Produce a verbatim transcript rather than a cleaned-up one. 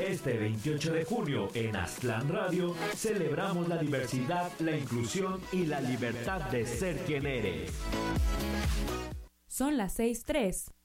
Este veintiocho de junio en Aztlán Radio celebramos la diversidad, la inclusión y la libertad de ser quien eres. Son las seis tres.